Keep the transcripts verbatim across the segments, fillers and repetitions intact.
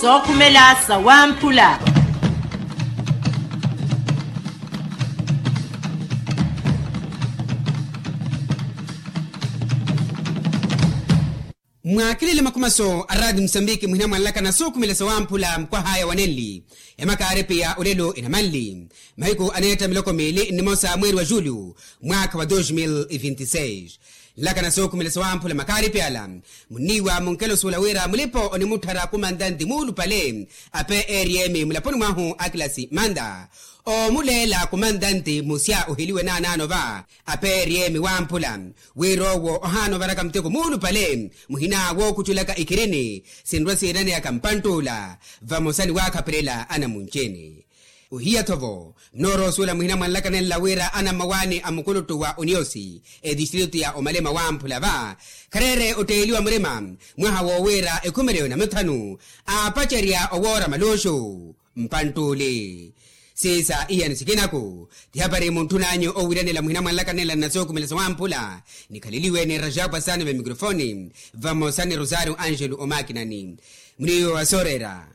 sokumela sawampula. Mwakilile makumaso aradi Msambiki muhina mwalaka na sokumela sawampula mkwa haya waneli yamaka arepia ulelo inamanli mahiku aneta miloko mili nimosa mweri wa Julio mwaka wa elfu mbili na ishirini na sita laka na sokumela sawampula makari piala muniwa munkelo sulawira mulipo onimutara kumandandi mulu pale ape eriemi mulaponi mwahu akilasi manda o mulela kumandante musia uhiliwe na nanova aperiemi wampula wirowo ohano varaka mteko mulu pale muhina wo kuchulaka ikireni sindwasi irani ya kampantula vamosani waka prela ana muncheni uhia tovo mnoro sula muhina mwanlaka nela wira ana mawani amukulutu wa uniosi e distritu ya omalema wampula va karere uteiliwa mrema mwaha wo wira ekumereo na mutanu apacheria owora malosho mpantule sisa iya nisikinako tihapari muntunanyo o wiranela muhina mwanlaka nela naso kumela sawampula nikaliliwe ni rajaba sana ve mikrofoni vamos sani Rosario Angelo o makinani mniyo asorera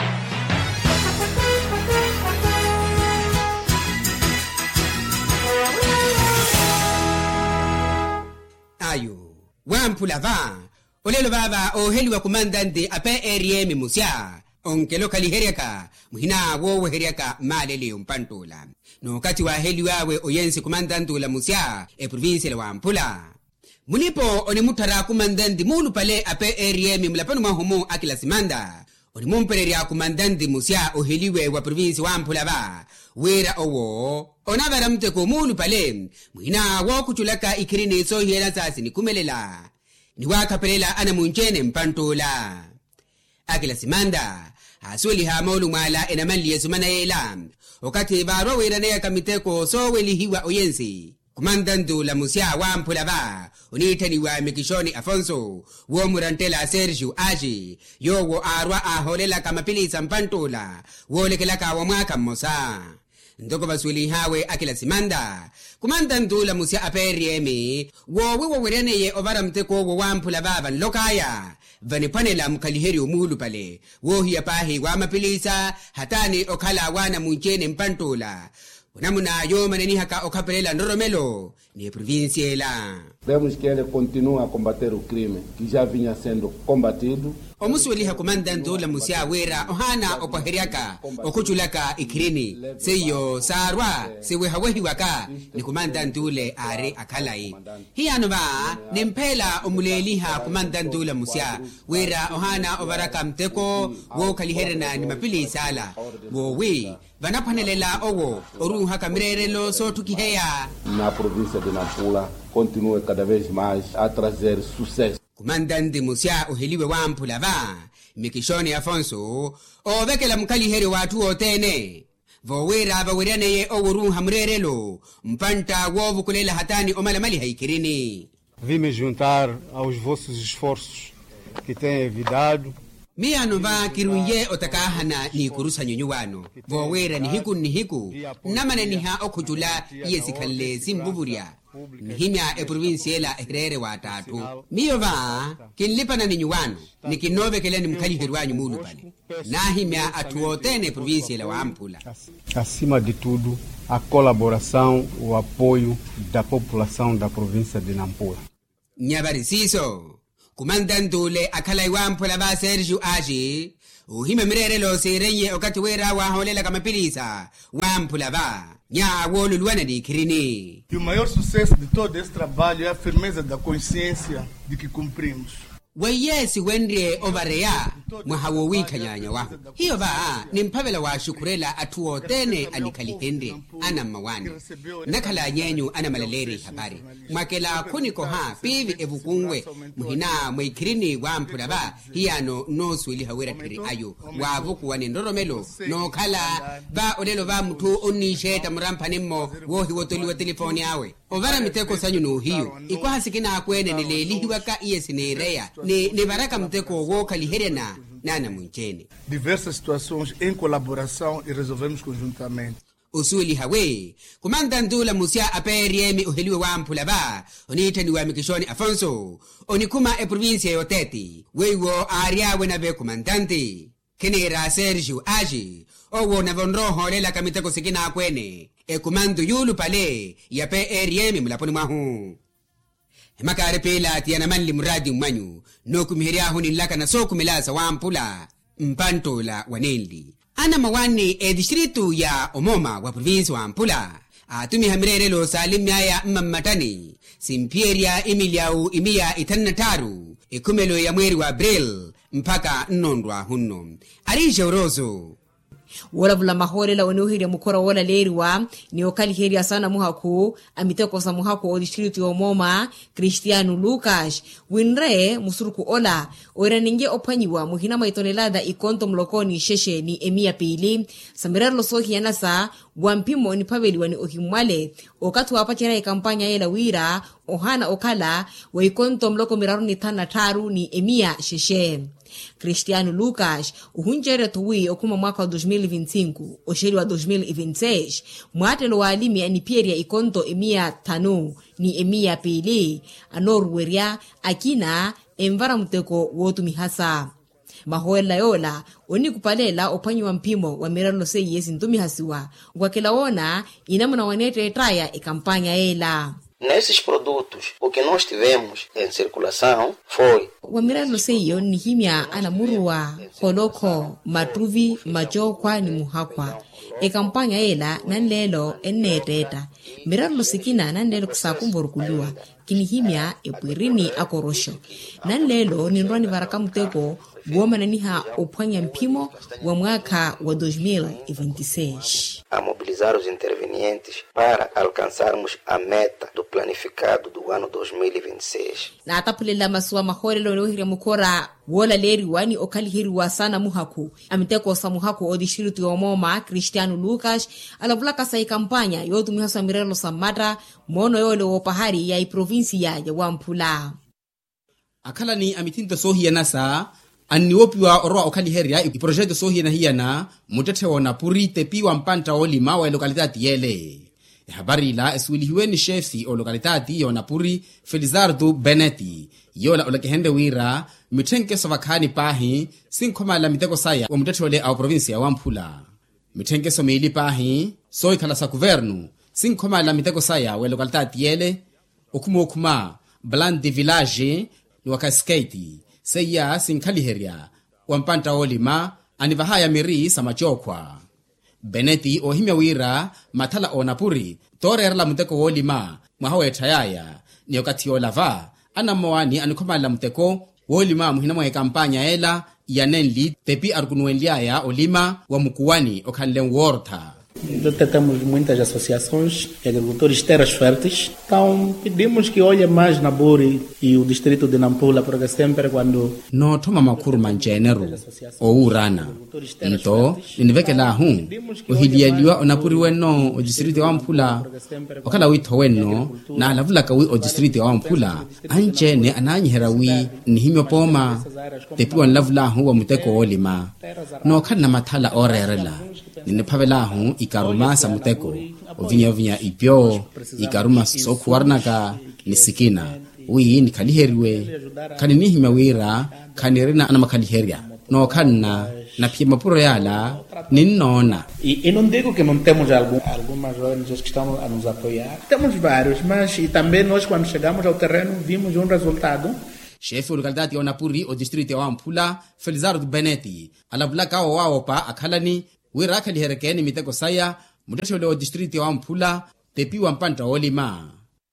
ayo wampula va olelo baba o heliwa kumandante ape eriemi musia onkelo kaliheriaka muhina wo heriaka malele umpantula no kati wa heli wawe oyensi kumandantula musia e province la wampula mulipo onimutara kumandandi mulu pale ape eriemi mulapano mahumu akila simanda onimumpereria kumandandi musia oheliwe wa province wampula ba wera owo onavara mteko mulu pale muhina wo kuchulaka ikirini so hiela sasi ni kumelela ni wakapelela ana munchene mpantula akila simanda asuli hamolu mwala enamali yesumana yela wakati baro wirane ya kamiteko so welihiwa oyensi kumandandu la musia wampula ba unitani wa mikishoni Afonso wo murantela Sergio Aji yo wo arwa aholela kamapili sampantula wo lekelaka wa mwaka mosa ndoko basuli hawe akila simanda kumandandu la musia aperiemi wo wo wirane ye ovara mteko wo wampula baba lokaya vanipanela mkaliheri umuhulu pale wohi ya pahi wa mapilisa hatani okala wana munchene mpantula unamuna yo maneni haka okapelela ndoromelo ni provinciela. Vemos que ele continua a combater o crime que já vinha sendo combatido. Omusueliha komandando la musia wera ohana opaheriaka okuchulaka ikirini seyo sarwa sewe hawehi waka ni komandando le are akalai hiano ba nempela omuleliha komandando la musia wera ohana obaraka mteko wo kaliherena ni mapili sala wo we vanapanelela owo oru haka mirerelo so tukiheya na província de Nampula continua cada vez mais a trazer sucesso. Kumandante musia uheliwe wampula va mikishoni Afonso ovekela mkaliheri watu otene vowera vawirane ye oworu hamrerelo mpanta wovu kulela hatani omalamali haikirini. Vim me juntar aos vossos esforços que têm evitado Miano va kirunye otakahana ni kurusa nyunyuwano vowera ni hiku ni hiku namane niha okujula yesikale simbuburia nihimya e provinciela ehrere watatu miyo va kinlipana ni nyuwano nikinove keleni mkaliheru wanyu mulu pale nahimya atuotene provinciela wampula. Acima de tudo a colaboração o apoio da população da província de Nampula. Nyabari siso kumandandule akalai wampula ba Sergio Aji uhime mirerelo sirenye okati wera wa holela kamapilisa wampula ba nya wolu luana di kirini. E o maior sucesso de todo esse trabalho é a firmeza da consciência de que cumprimos. Wayesi wendrie ovareya mwahawo wika nyanya wa hiyo ba nimpavela wa shukurela atuotene alikalihende ana mawani nakala nyenyu ana malaleri habari mwakela kuniko ha pivi evukungwe muhina mwikirini wampula ba hiyano no swili hawera tiri ayo wavuku wane ndoromelo no kala ba odelo ba mtu onisheta murampanimo wohi wotoli wa telefoni awe ovara miteko sanyu no hiyo iko hasikina akwene nilelihi waka iye sinereya ni ni baraka mteko wo kaliherena nana munchene diversas situações em colaboração e resolvemos conjuntamente. Usuli hawe kumanda la musia aperiemi uheliwe wampula ba onitani wa mikishoni Afonso onikuma e provincia yoteti weiwo ariawe na be komandante kenera Sergio Aji owo na vonroho lela kamiteko sikina kwene e kumandu yulu pale ya P R M mulaponi mwahu makare pela tiana manli muradi mmanyu no kumiheria huni laka na soku milasa wampula mpantola waneli ana mawani e distritu ya Omoma wa province wa Ampula atumi hamirelo salim ya mmamatani simpieria Emiliau imia itanataru ikumelo ya mweri wa April mpaka nnondwa hunno arisha urozo wala vula mahorela onuhiria mukora wala leriwa ni okali heria sana muhaku amiteko sa muhaku o district ya Omoma Cristiano Lucas winre musuruku ola ora ninge opanyiwa muhina maitonelada ikonto mlokoni sheshe ni emia pili samiralo sohi yanasa wampimo ni paveli wani ohimwale okatu apachera kampanya yela wira ohana okala wa ikonto mloko miraru ni tana taru ni emia sheshe Cristiano Lucas uhunjere tuwi okuma mwaka wa dois mil e vinte e cinco osheri wa dois mil e vinte e seis mwatelo wa alimi anipieria ikonto emia tano ni emia pili anorweria akina emvara muteko wotu mihasa mahoela yola oni kupalela opanyi wa mpimo wa miralo sei yesi ntumi hasiwa wakela ona inamuna wanete traya e kampanya ela. Nesses produtos, o que nós tivemos em circulação foi wa miralo seyo ni himya ana murua holoko matuvi majokwa ni muhakwa e kampanya ela nanlelo eneteta miralo sikina nanlelo kusakumbor kuliwa kini himya e pwirini akorosho nanlelo ni ndwani varaka muteko Goma naniha opanya mpimo wa mwaka wa dois mil e vinte e seis. A mobilizar os intervenientes para alcançarmos a meta do planificado do ano dois mil e vinte e seis. Na atapulela maswa mahore lolohiri mukora wola leri wani okalihiri wa sana muhaku. Amiteko sa muhaku o distritu ya Omoma Cristiano Lucas alavulaka sa ikampanya yotu mihasa mirelo sa matra mono yole wopahari ya iprovinsia ya Wampula. Akala ni amitinto sohi ya nasa aniwopiwa orwa okaliheria i projeto sohi na hiana mutete wona puri tepiwa mpanta olima wa lokalitati yele habari la eswilihiweni shefi o lokalitati yona puri Felizardo Benetti yola olakehende wira mithenke sovakhani pahi sinkhoma la miteko saya wa mutete wale au province ya Wampula mithenke so meili pahi so ikhala sa governo sinkhoma la miteko saya wa lokalitati yele okumo okuma bland de village ni wakasketi seya sinkhaliheria wampanta olima anivahaya miri samachokwa Benetti ohimya wira mathala onapuri torerla muteko wolima mwahawe thayaya ni okati olava anamwani anikhomala muteko wolima muhina mwa kampanya ela yanenli tepi arkunuenliaya olima wa mukuwani okhanlen wortha. Temos muitas associações de agricultores de terras férteis, então pedimos que olhe mais na Buri e o distrito de Nampula, porque sempre quando no thoma makhuru manjenero o urana nto ninivekela hu uhilialiwa onapuri weno o distrito wa Nampula okala witho weno na lavula ka wi o distrito wa Nampula anjene ananyihera wi nihimyo poma tepiwa lavula hu wa muteko olima no khana mathala orerela niniphavela hu ikaruma sa muteko ovinya vinya ipyo ikaruma sokuwarnaka nisikina wi ni kaliheriwe kanini himawira kanirina ana makaliheria no kanna na pia mapuro yala ninona. E eu não digo que não temos algum, algumas O N Gs que estão a nos apoiar, temos vários, mas e também nós quando chegamos ao terreno vimos um resultado. Chefe wa localidade ya Onapuri o distrito ya Wampula Felizardo Benetti alabulaka wao pa akhalani wira kaliherekeni miteko saya mutete le o distrito ya Wampula tepiwa mpanta olima.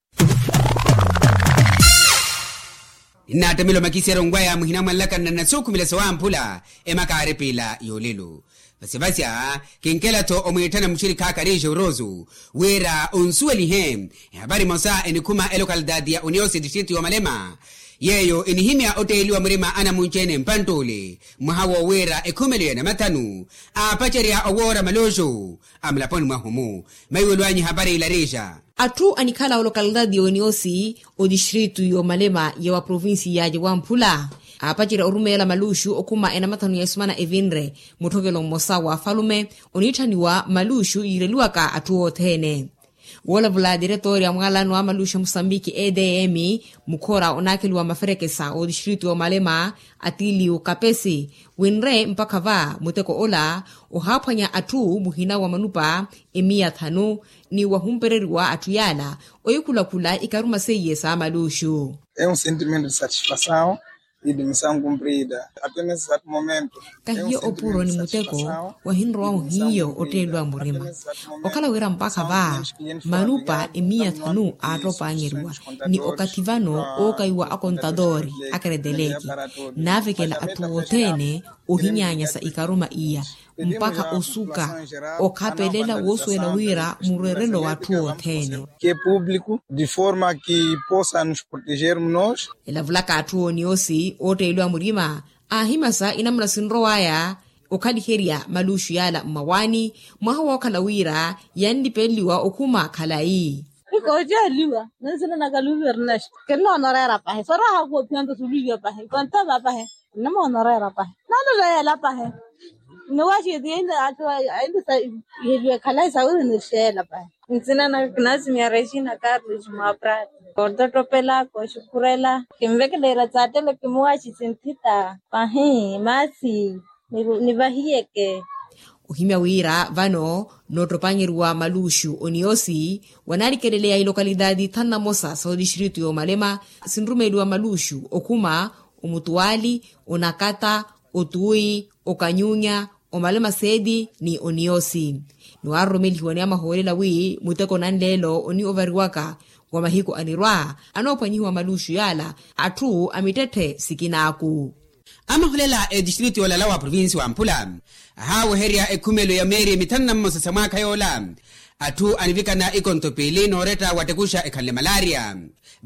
Inatamilo makisero ngwaya muhina malaka na nasuku milesa Wampula emakare pila yolelo. Basibasya kinkela to omwitana mshirika kareje urozu wira unsueli hem habari mosa enikuma elokaldadi ya uniosi distrito ya Malema yeyo inihimya oteliwa mrima ana munchene mpantole mhawo wera ekumele na matanu apacheria owora malojo amlaponi mahumu mayulwanyi habari ilareja atu anikala o localidade oniosi o distrito yo Malema ya wa provinsia ya Wampula apachira urumela malushu okuma ena matanu ya Ismana Evinre mutogelo mosa wa falume onitaniwa malushu ireluaka atu othene Wola vula diretori ya mwalano wa malusha Mosambiki E D M mukora onakeli wa maferekesa o distrito wa Malema atili ukapesi winre mpaka va muteko ola ohapanya atu muhina wa manupa emia thanu ni wahumpereriwa atuyala oyikula kula ikaruma seyesa malushu. É um sentimento de satisfação e de missão cumprida. Apenas nesse momento. Kahiyo opuro ni muteko wa hinro wa hiyo otelwa murima. Okala wira mpaka va manupa emia thanu atropa angirwa ni okativano okaiwa akontadori akaredeleki navikela atu otene ohinyanya sa ikaruma iya mpaka osuka okapelela wosuela wira murerelo watu otene. Que é público de forma que possa nos protegermos nós. Ela vlaka atu oniosi otelwa murima ahimasa inamna sinro waya okaliheria malushu yala mawani mwahawa kalawira yandipeliwa okuma kalai. Iko jaliwa nasina nagaluwa rnash kello honorera pahe saraha ko pianto suluwa pahe kwanta ba pahe namo honorera pahe nalo ya la pahe no waje dinda atwa ainda sa yelwe kalai sauri no shela pahe nsina na knasi ya Regina Carlos Maprat korda topela ko shukurela kimvekelera tsatele kimwachi sentita pahe masi ni vahieke uhimya wira vano notropangirwa malushu oniosi wanalikelelea ilokalidadi thana mosa sa distrito yo Malema sinrumelwa malushu okuma umutuali onakata otui okanyunya omalema sedi ni oniosi nuaromeli huwania maholela wi muteko nanlelo oni ovariwaka wa mahiko anirwa anopanyiwa malushu yala atu amitete sikinaku. Ama hulela e distrito yola lawa provinsi wa Mpula hawo heria e kumelo ya meri mitanna mmosa samaka yola atu anivika na ikontopili noreta watekusha ekale malaria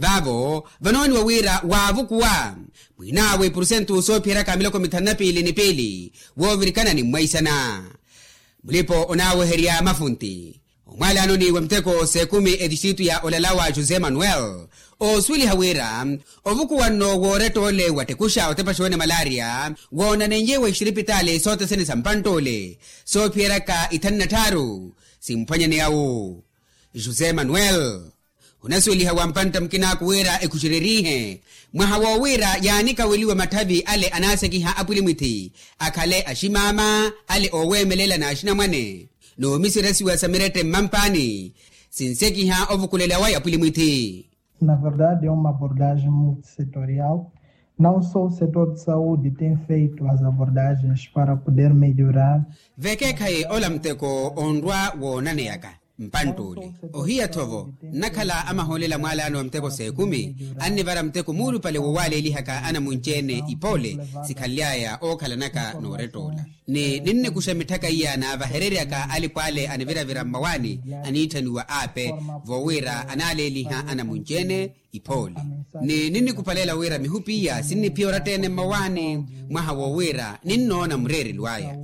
babo vanoni wawira wavukuwa mwinawe purusentu usopira kamiloko mitanna pili ni pili wovirikana ni mwaisana mulipo onawe heria mafunti umwale anoni wamteko sekumi e distrito ya olalawa Jose Manuel o swili hawira ovuku wano woreto ole watekusha otepashone malaria wona nenyewe shiripitale sote sene sampantole so pieraka itannataru simpanya ne yawo Jose Manuel unaswili hawampanta mkina kuwira ekushiririhe mwahawa wira yanika wiliwe matabi ale anaseki ha apulimiti akale ashimama ale owemelela na ashina mwane no misirasi wa samirete mampani sinseki ha ovukulela wa apulimiti. Na verdade, é uma abordagem multissetorial. Não só o setor de saúde tem feito as abordagens para poder melhorar. Veke kai olamteko onrwa wonaneyaka mpantuli ohia tovo nakala ama holela mwalano mteko sekumi anne vara mteko mulu pale wawale lihaka ana munchene ipole sikaliaya okala naka noretola ni ninne kushamitaka iya na vaherere aka alipale anevira vira mawani anitani wa ape vowira anale liha ana munchene ipole ni nini kupalela wira mihupiya sinni pioratene mawani mwaha wowira ninno mreri lwaya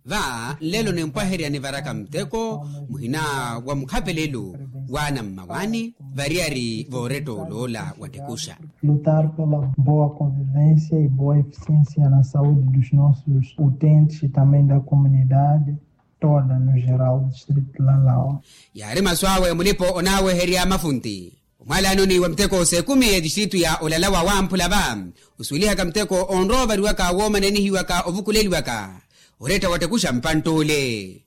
va lelo ne mpaheri anivaraka mteko muhina wa mkapelelu wana mawani variari voreto lola watekusha lutar pela boa convivência e boa eficiência na saúde dos nossos utentes e também da comunidade toda no geral do distrito la Lawa yari maswawe mulipo onawe heria mafunti mwala noni wa mteko sekumi ya distritu ya olalawa wa Mpula ba uswiliha kamteko onro variwaka woma neni hiwaka ovukuleli waka oreta watekusha mpantole.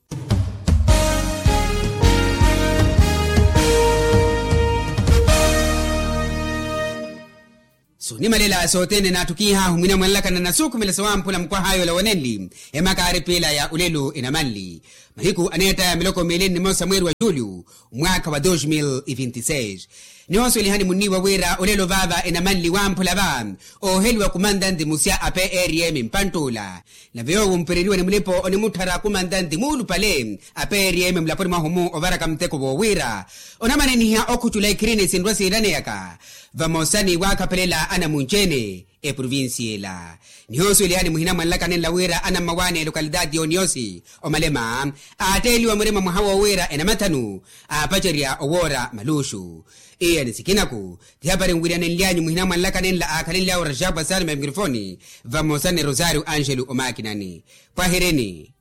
So ni malela sotene na tukiha humina mwalaka na nasuku milasa wa Mpula mkwa hayo la waneli ema kaaripila ya ulelu inamanli mahiku aneta ya miloko mileni mosa mweru wa Julio mwaka wa elfu mbili na ishirini na sita ni waso ilihani muniwa wira ulelo vava inamanli wa Mpula ba o heli wa kumandandi musia ape R M mpantula na vio umpiriliwa ni mulipo oni mutara kumandandi mulu pale ape R M mlapori mahumu ovaraka mteko wa wira onamane niha okutula ikirine sindwasi irane yaka vamosani waka pelela ana munchene e provinciela nihoso ilihani muhina mwalaka nela wira ana mawane lokalidadi oniosi o Malema ateli wa murema muhawa wira ena matanu apacheria owora malushu iya nisikinaku tihabari mwira nenlianyu muhina mwalaka nela akalila wa Rajaba Salma mikrofoni vamosani Rosario Angelo o makinani pahireni.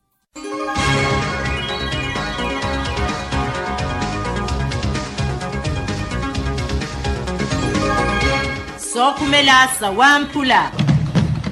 só comelhaça, wampula.